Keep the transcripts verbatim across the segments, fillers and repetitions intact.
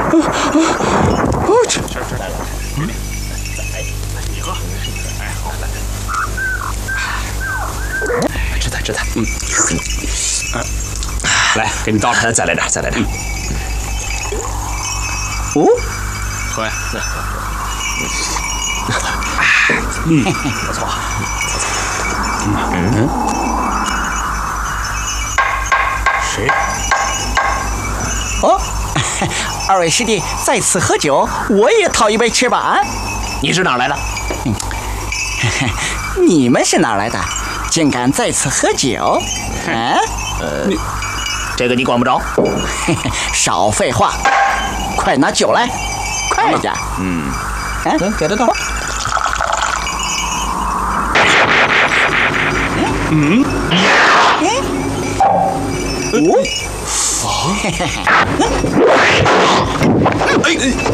我去， 来来，给你，来，你喝。哎，好，来。吃菜吃菜，嗯，嗯，来，给你倒出来，再来点，再来点。 哦， 喝呀，来。嗯，不错。嗯。谁？ 哦，二位师弟在此喝酒，我也讨一杯吃吧。 你是哪儿来的？ 嗯，你们是哪儿来的？竟敢在此喝酒？啊？ 呃，你这个你管不着。 少废话，快拿酒来，快点。 嗯， 啊，给他倒。 嗯。 哦。 哦。哎。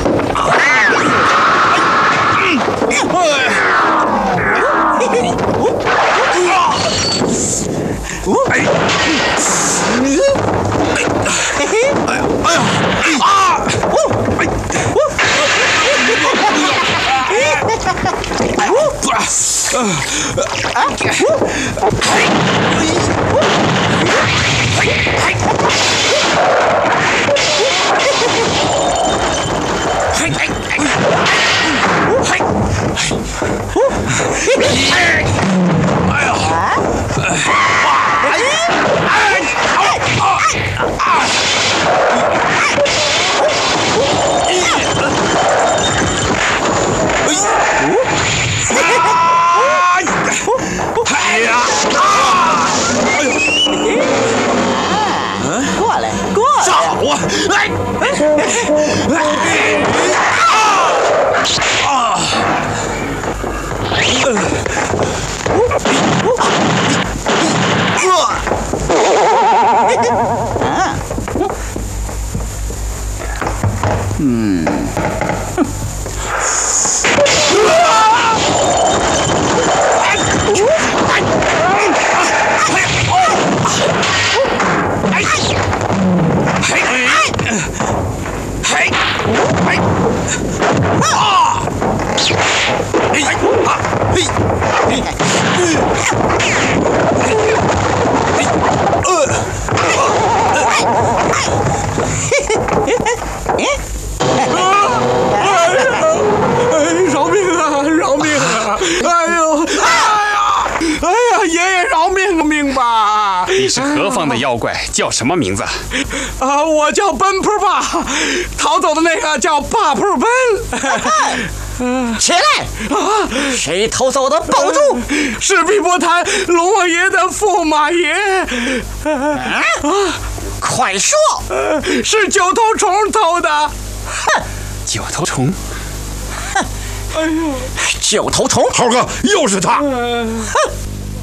过来，过来！ 上我！来！啊！ 嗯。 饶命啊！饶命啊！哎呦！哎呀！哎呀！爷爷饶命命吧！ 你是何方的妖怪？叫什么名字？ 啊，我叫奔扑爸，逃走的那个叫霸扑奔。 起来！啊！谁偷走的？保住！ 是碧波潭龙王爷的驸马爷。 啊！快说！ 呃，是九头虫偷的。 哼！ 九头虫。 哼！哎呦！九头虫！ 猴哥，又是他！ 哼！